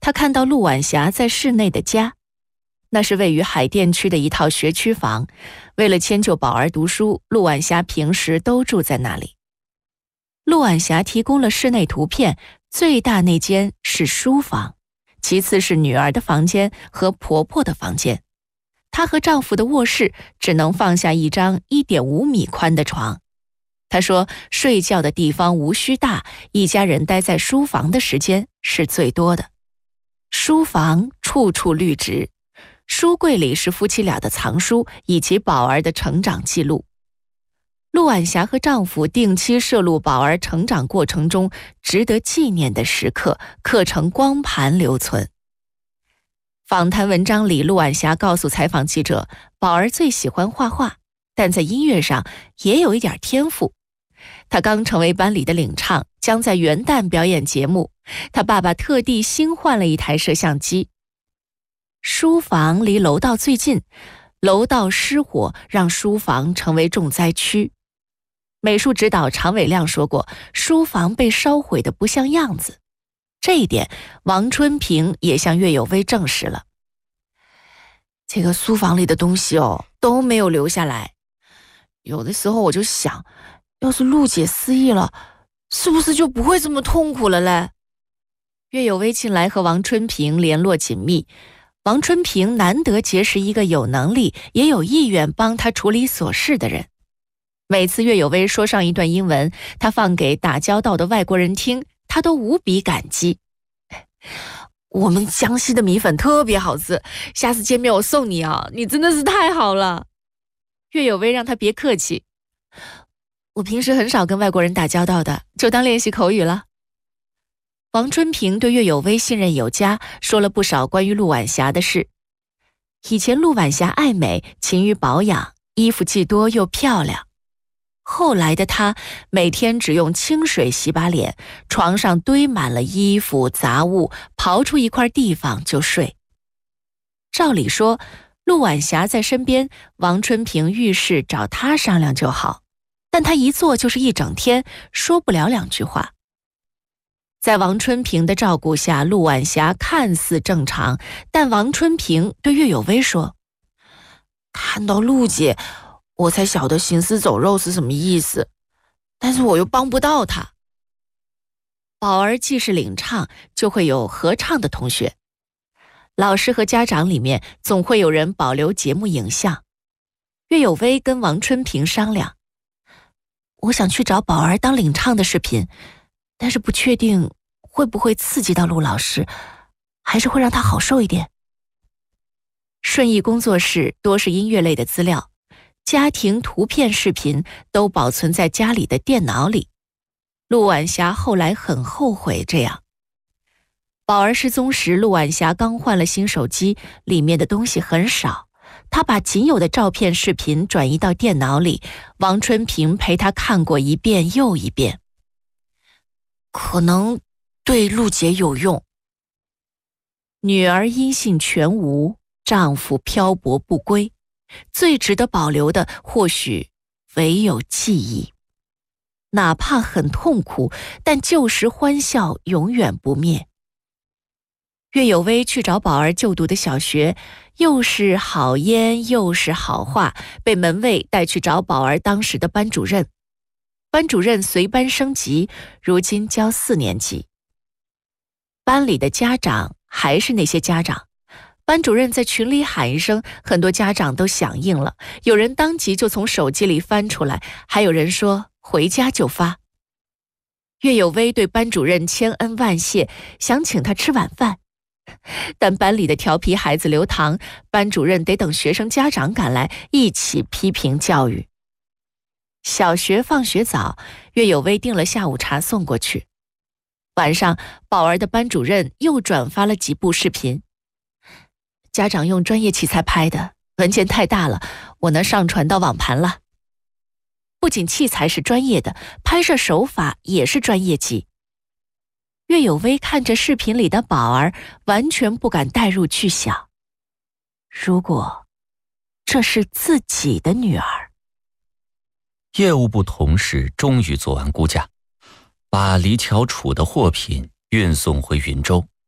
他看到陆晚霞在室内的家，那是位于海淀区的一套学区房，为了迁就宝儿读书，陆晚霞平时都住在那里。陆晚霞提供了室内图片，最大那间是书房，其次是女儿的房间和婆婆的房间。她和丈夫的卧室只能放下一张 1.5 米宽的床。她说睡觉的地方无需大，一家人待在书房的时间是最多的。书房处处绿植，书柜里是夫妻俩的藏书以及宝儿的成长记录。陆晚霞和丈夫定期摄录宝儿成长过程中值得纪念的时刻，刻成光盘留存。访谈文章里，陆晚霞告诉采访记者，宝儿最喜欢画画，但在音乐上也有一点天赋。她刚成为班里的领唱，将在元旦表演节目，她爸爸特地新换了一台摄像机。书房离楼道最近，楼道失火让书房成为重灾区。美术指导常伟亮说过，书房被烧毁的不像样子。这一点，王春平也向岳有薇证实了。这个书房里的东西都没有留下来。有的时候我就想，要是陆姐失忆了，是不是就不会这么痛苦了嘞？岳有薇近来和王春平联络紧密，王春平难得结识一个有能力也有意愿帮他处理琐事的人。每次岳有薇说上一段英文，他放给打交道的外国人听，他都无比感激。我们江西的米粉特别好吃，下次见面我送你啊，你真的是太好了。岳有薇让他别客气，我平时很少跟外国人打交道的，就当练习口语了。王春平对岳有薇信任有加，说了不少关于陆晚霞的事。以前陆晚霞爱美，勤于保养，衣服既多又漂亮。后来的她每天只用清水洗把脸，床上堆满了衣服杂物，刨出一块地方就睡。照理说，陆晚霞在身边，王春平遇事找她商量就好，但她一坐就是一整天，说不了2句话。在王春平的照顾下，陆晚霞看似正常，但王春平对岳有薇说，看到陆姐我才晓得行尸走肉是什么意思，但是我又帮不到她。宝儿既是领唱，就会有合唱的同学，老师和家长里面总会有人保留节目影像。岳有薇跟王春平商量，我想去找宝儿当领唱的视频，但是不确定会不会刺激到陆老师，还是会让他好受一点。顺义工作室多是音乐类的资料，家庭图片视频都保存在家里的电脑里。陆晚霞后来很后悔这样。宝儿失踪时，陆晚霞刚换了新手机，里面的东西很少，她把仅有的照片视频转移到电脑里，王春平陪她看过一遍又一遍。可能对陆姐有用。女儿音信全无，丈夫漂泊不归，最值得保留的或许唯有记忆。哪怕很痛苦，但旧时欢笑永远不灭。岳有薇去找宝儿就读的小学，又是好烟又是好话，被门卫带去找宝儿当时的班主任。班主任随班升级，如今教4年级。班里的家长还是那些家长，班主任在群里喊一声，很多家长都响应了，有人当即就从手机里翻出来，还有人说回家就发。岳有薇对班主任千恩万谢，想请他吃晚饭，但班里的调皮孩子留堂，班主任得等学生家长赶来一起批评教育。小学放学早，岳有薇订了下午茶送过去。晚上，宝儿的班主任又转发了几部视频，家长用专业器材拍的，文件太大了，我能上传到网盘了。不仅器材是专业的，拍摄手法也是专业级。岳有薇看着视频里的宝儿，完全不敢带入去想，如果这是自己的女儿。 业务部同事终于做完估价，把离侨处的货品运送回云州。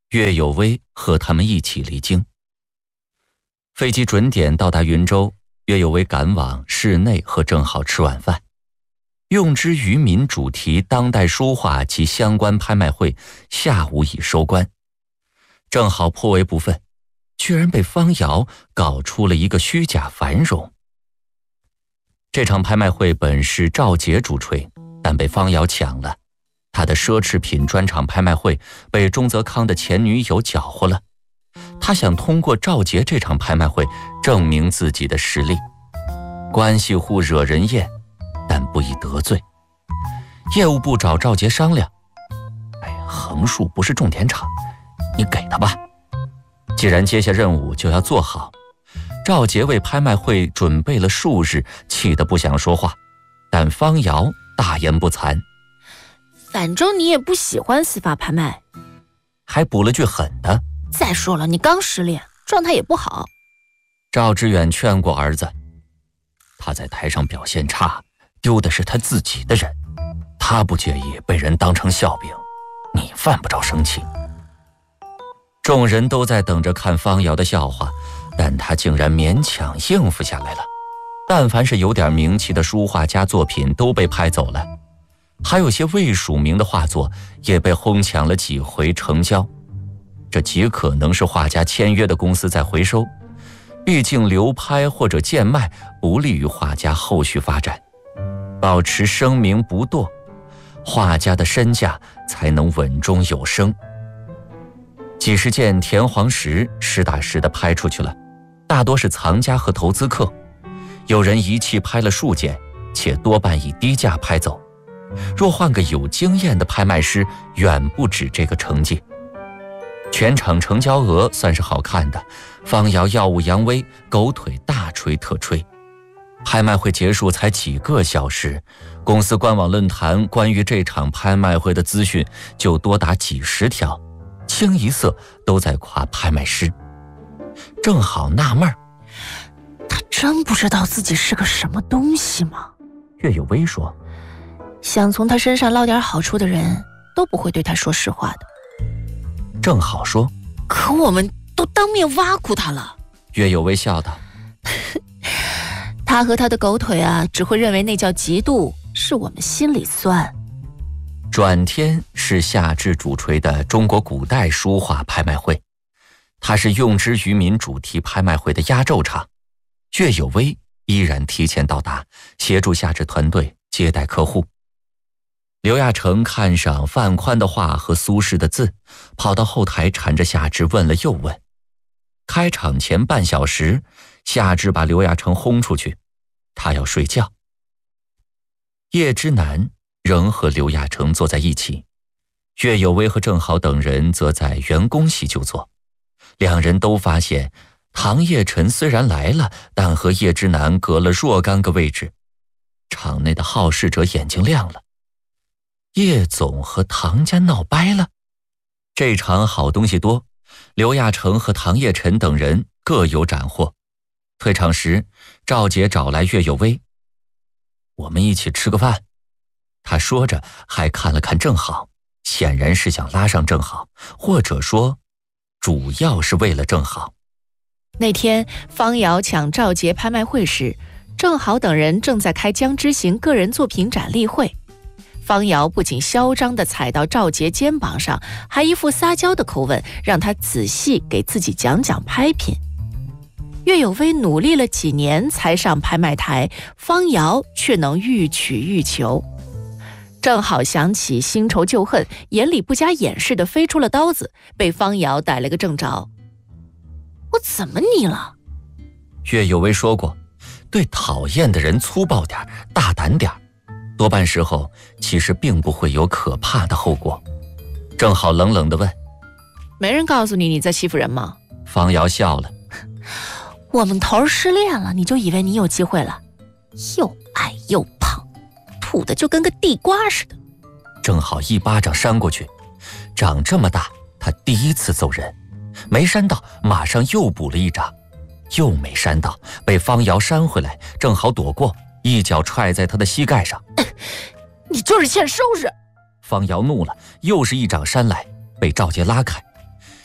岳有为和他们一起离京。飞机准点到达云州，岳有为赶往室内和郑好吃晚饭。用之于民主题当代书画及相关拍卖会下午已收官。郑好颇为不忿，居然被方瑶搞出了一个虚假繁荣。这场拍卖会本是赵杰主吹，但被方瑶抢了。他的奢侈品专场拍卖会被钟泽康的前女友搅和了。他想通过赵杰这场拍卖会证明自己的实力。关系户惹人厌，但不易得罪。业务部找赵杰商量，横竖不是重点场，你给他吧。既然接下任务就要做好，赵杰为拍卖会准备了数日，气得不想说话，但方瑶大言不惭， 反正你也不喜欢司法拍卖， 还补了句狠的， 再说了，你刚失恋，状态也不好。 赵之远劝过儿子，他在台上表现差，丢的是他自己的人，他不介意被人当成笑柄，你犯不着生气。众人都在等着看方瑶的笑话，但他竟然勉强应付下来了。但凡是有点名气的书画家作品都被拍走了，还有些未署名的画作也被哄抢了几回成交。这极可能是画家签约的公司在回收，毕竟流拍或者贱卖不利于画家后续发展。保持声名不堕，画家的身价才能稳中有升。几十件田黄石实打实的拍出去了，大多是藏家和投资客，有人一气拍了数件，且多半以低价拍走。若换个有经验的拍卖师，远不止这个成绩。全场成交额算是好看的，方瑶耀武扬威，狗腿大吹特吹。拍卖会结束才几个小时，公司官网论坛关于这场拍卖会的资讯就多达几十条，清一色都在夸拍卖师。正好纳闷， 他真不知道自己是个什么东西吗？ 岳有为说， 想从他身上捞点好处的人都不会对他说实话的。 正好说， 可我们都当面挖苦他了。 岳有为笑道， 他和他的狗腿啊，只会认为那叫嫉妒，是我们心里酸。 转天是夏至主吹的中国古代书画拍卖会，它是用之于民主题拍卖会的压轴场。岳有为依然提前到达，协助夏至团队接待客户。刘亚成看上范宽的画和苏轼的字，跑到后台缠着夏至问了又问。开场前半小时，夏至把刘亚成轰出去，他要睡觉。叶之南仍和刘亚成坐在一起，岳有为和郑好等人则在员工席就坐。两人都发现唐叶晨虽然来了，但和叶之南隔了若干个位置。场内的好事者眼睛亮了，叶总和唐家闹掰了。这场好东西多，刘亚成和唐叶晨等人各有斩获。退场时，赵杰找来岳有为，我们一起吃个饭。他说着还看了看郑好，显然是想拉上郑好，或者说主要是为了郑好。 那天方瑶抢赵杰拍卖会时，郑好等人正在开江之行个人作品展例会。方瑶不仅嚣张地踩到赵杰肩膀上，还一副撒娇的口吻，让他仔细给自己讲讲拍品。岳有为努力了几年才上拍卖台，方瑶却能欲取欲求。正好想起新仇旧恨，眼里不加掩饰地飞出了刀子，被方瑶逮了个正着。我怎么你了？ 岳有为说过，对讨厌的人粗暴点，大胆点，多半时候其实并不会有可怕的后果。正好冷冷地问， 没人告诉你在欺负人吗？ 方瑶笑了， 我们头儿失恋了，你就以为你有机会了？又矮又胖，土的就跟个地瓜似的。 正好一巴掌扇过去，长这么大他第一次揍人，没扇到马上又补了一掌，又没扇到，被方瑶扇回来，正好躲过，一脚踹在他的膝盖上。 你就是欠收拾！ 方瑶怒了，又是一掌扇来，被赵杰拉开。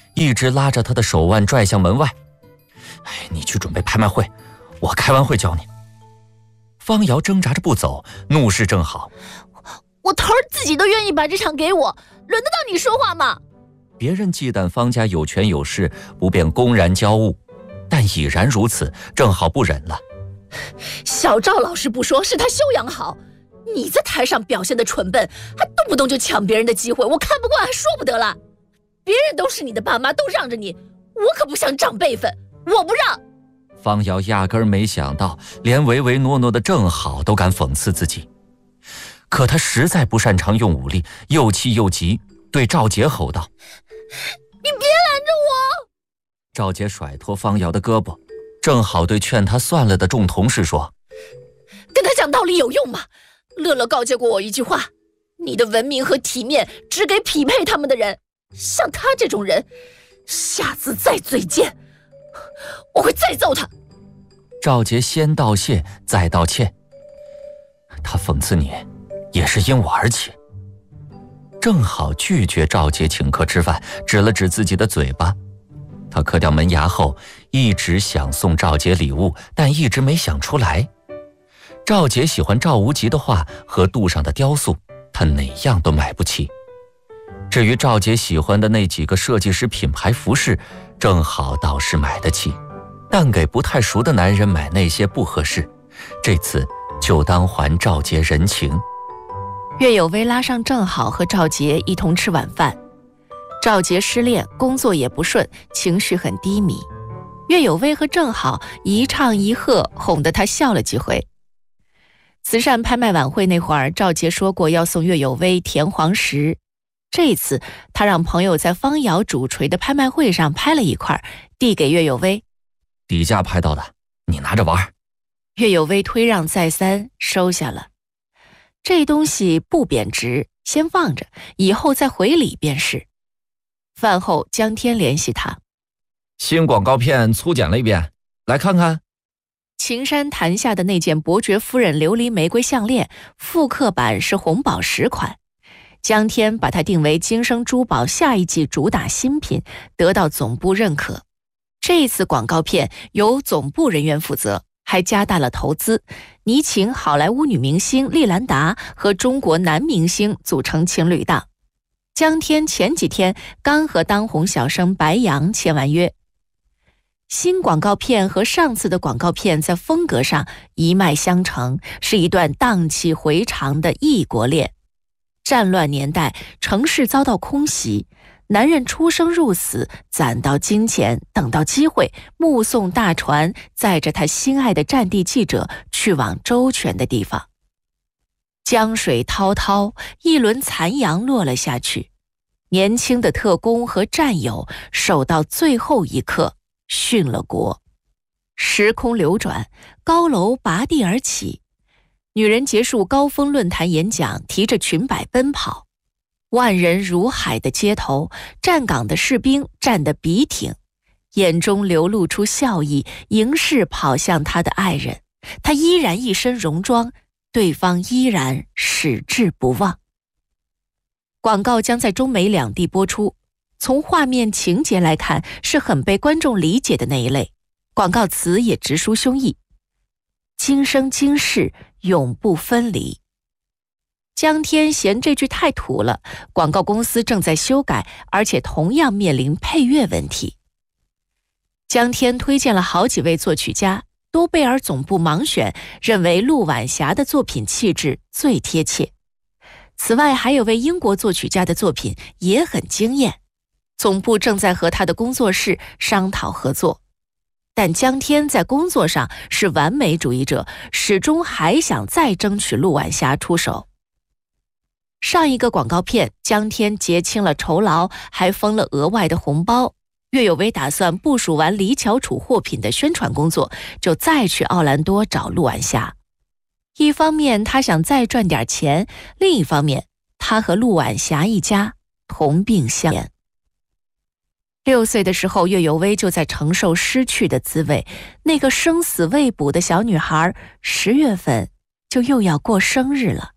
一直拉着他的手腕拽向门外。你去准备拍卖会，我开完会教你。方瑶挣扎着不走，怒视郑好。 我头儿自己都愿意把这场给我，轮得到你说话吗？ 别人忌惮方家有权有势，不便公然交恶，但已然如此，正好不忍了。 小赵老师不说是他修养好，你在台上表现的蠢笨，还动不动就抢别人的机会，我看不惯还说不得了。别人都是你的爸妈，都让着你，我可不想长辈分，我不让。 方瑶压根儿没想到，连唯唯诺诺的郑好都敢讽刺自己。可他实在不擅长用武力，又气又急，对赵杰吼道： 你别拦着我！ 赵杰甩脱方瑶的胳膊，正好对劝他算了的众同事说： 跟他讲道理有用吗？乐乐告诫过我一句话，你的文明和体面只给匹配他们的人，像他这种人，下次再嘴贱，我会再揍他。 赵杰先道谢再道歉，他讽刺你也是因我而起。正好拒绝赵杰请客吃饭，指了指自己的嘴巴。他磕掉门牙后，一直想送赵杰礼物，但一直没想出来。赵杰喜欢赵无极的画和杜上的雕塑，他哪样都买不起。至于赵杰喜欢的那几个设计师品牌服饰，正好倒是买得起，但给不太熟的男人买那些不合适。这次就当还赵杰人情。 岳有为拉上郑好和赵杰一同吃晚饭。赵杰失恋，工作也不顺，情绪很低迷。岳有为和郑好一唱一和，哄得他笑了几回。慈善拍卖晚会那会儿，赵杰说过要送岳有为田黄石。这次他让朋友在方瑶主锤的拍卖会上拍了一块，递给岳有为。 底价拍到的，你拿着玩。 岳有为推让再三，收下了。这东西不贬值，先放着，以后再回礼便是。饭后，江天联系他， 新广告片粗剪了一遍，来看看。 秦山坛下的那件伯爵夫人琉璃玫瑰项链，复刻版是红宝石款。江天把它定为金生珠宝下一季主打新品，得到总部认可。这次广告片由总部人员负责，还加大了投资，拟请好莱坞女明星丽兰达和中国男明星组成情侣档。江天前几天刚和当红小生白杨签完约。新广告片和上次的广告片在风格上一脉相承，是一段荡气回肠的异国恋。战乱年代，城市遭到空袭，男人出生入死，攒到金钱，等到机会，目送大船载着他心爱的战地记者去往周全的地方。江水滔滔，一轮残阳落了下去，年轻的特工和战友守到最后一刻，殉了国。时空流转，高楼拔地而起，女人结束高峰论坛演讲，提着裙摆奔跑。万人如海的街头，站岗的士兵站得笔挺，眼中流露出笑意，迎视跑向他的爱人。他依然一身戎装，对方依然矢志不忘。广告将在中美两地播出，从画面情节来看，是很被观众理解的那一类。广告词也直抒胸臆：今生今世，永不分离。江天嫌这句太土了，广告公司正在修改，而且同样面临配乐问题。江天推荐了好几位作曲家，都贝尔总部盲选，认为陆晚霞的作品气质最贴切。此外，还有位英国作曲家的作品也很惊艳，总部正在和他的工作室商讨合作。但江天在工作上是完美主义者，始终还想再争取陆晚霞出手。上一个广告片，江天结清了酬劳，还封了额外的红包。岳有为打算部署完李巧楚货品的宣传工作，就再去奥兰多找陆晚霞。一方面他想再赚点钱，另一方面他和陆晚霞一家同病相怜。6岁的时候，岳有为就在承受失去的滋味。那个生死未卜的小女孩，10月份就又要过生日了。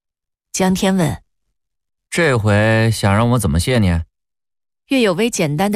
江天问： 这回想让我怎么谢你？ 岳有为简单的